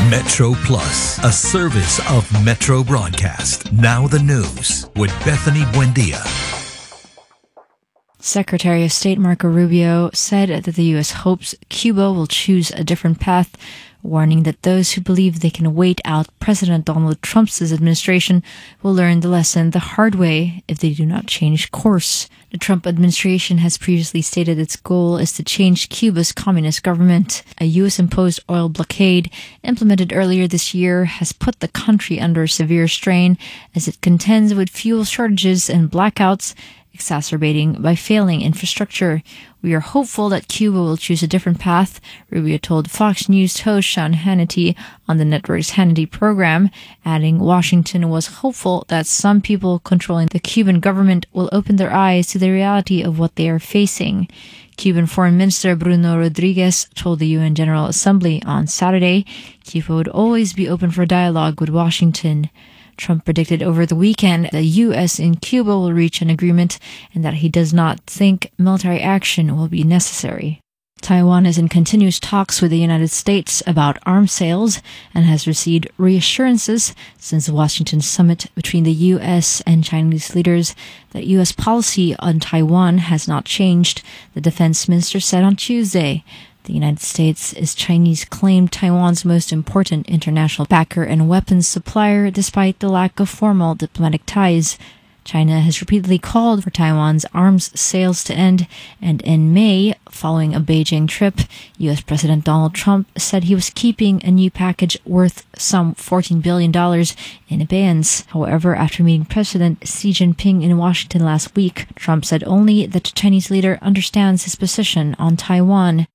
Metro Plus, a service of Metro Broadcast. Now the news with Bethany Buendia. Secretary of State Marco Rubio said that the U.S. hopes Cuba will choose a different path, warning that those who believe they can wait out President Donald Trump's administration will learn the lesson the hard way if they do not change course. The Trump administration has previously stated its goal is to change Cuba's communist government. A U.S.-imposed oil blockade implemented earlier this year has put the country under severe strain as it contends with fuel shortages and blackouts, exacerbating by failing infrastructure. We are hopeful that Cuba will choose a different path, Rubio told Fox News host Sean Hannity on the network's Hannity program, adding Washington was hopeful that some people controlling the Cuban government will open their eyes to the reality of what they are facing. Cuban Foreign Minister Bruno Rodriguez told the UN General Assembly on Saturday Cuba would always be open for dialogue with Washington. Trump predicted over the weekend that the U.S. and Cuba will reach an agreement and that he does not think military action will be necessary. Taiwan is in continuous talks with the United States about arms sales and has received reassurances since the Washington summit between the U.S. and Chinese leaders that U.S. policy on Taiwan has not changed, the defense minister said on Tuesday. The United States is Chinese claimed Taiwan's most important international backer and weapons supplier despite the lack of formal diplomatic ties. China has repeatedly called for Taiwan's arms sales to end, and in May, following a Beijing trip, U.S. President Donald Trump said he was keeping a new package worth some $14 billion in abeyance. However, after meeting President Xi Jinping in Washington last week, Trump said only that the Chinese leader understands his position on Taiwan.